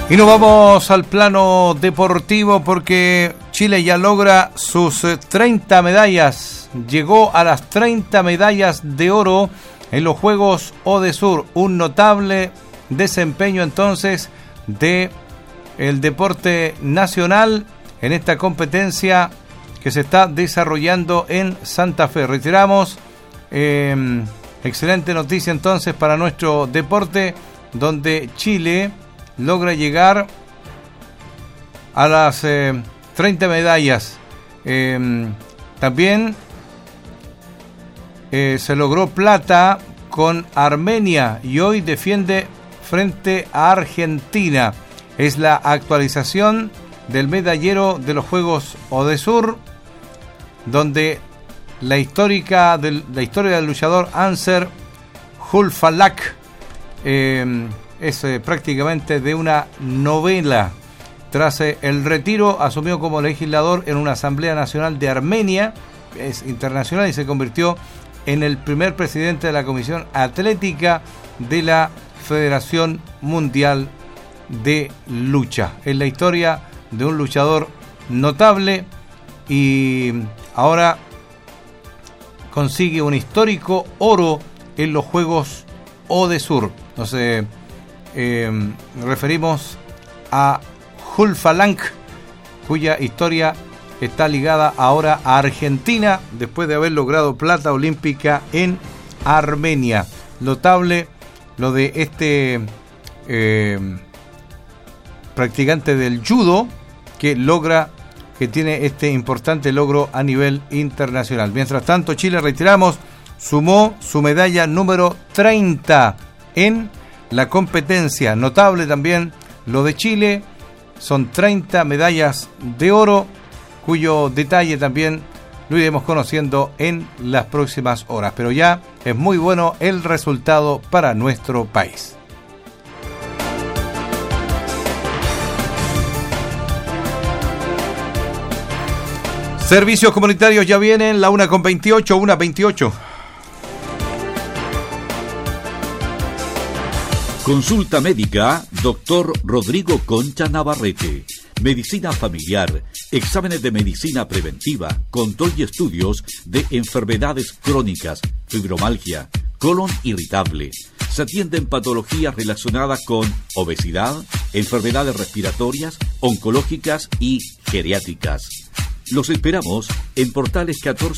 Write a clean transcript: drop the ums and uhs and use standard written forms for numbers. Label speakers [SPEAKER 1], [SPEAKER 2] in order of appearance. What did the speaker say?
[SPEAKER 1] Y nos vamos al plano deportivo porque Chile ya logra sus 30 medallas. Llegó a las 30 medallas de oro en los Juegos Odesur. Un notable desempeño entonces de el deporte nacional en esta competencia que se está desarrollando en Santa Fe. Reiteramos, excelente noticia entonces para nuestro deporte, donde Chile logra llegar a las 30 medallas. También se logró plata con Armenia y hoy defiende frente a Argentina. Es la actualización del medallero de los Juegos Odesur, donde la historia del luchador Anser Hulfalak es prácticamente de una novela. Tras el retiro, asumió como legislador en una Asamblea Nacional de Armenia, es internacional, y se convirtió en el primer presidente de la Comisión Atlética de la Federación Mundial de Lucha. Es la historia de un luchador notable y ahora consigue un histórico oro en los Juegos Odesur. Nos referimos a Hulfalank, cuya historia está ligada ahora a Argentina después de haber logrado plata olímpica en Armenia. Notable lo de este practicante del judo que tiene este importante logro a nivel internacional. Mientras tanto, Chile, reiteramos, sumó su medalla número 30 en la competencia. Notable también lo de Chile, son 30 medallas de oro, cuyo detalle también lo iremos conociendo en las próximas horas. Pero ya es muy bueno el resultado para nuestro país. Servicios comunitarios ya vienen, la 1:28, 1:28.
[SPEAKER 2] Consulta médica, Dr. Rodrigo Concha Navarrete. Medicina familiar, exámenes de medicina preventiva, control y estudios de enfermedades crónicas, fibromialgia, colon irritable. Se atienden patologías relacionadas con obesidad, enfermedades respiratorias, oncológicas y geriátricas. Los esperamos en Portales 14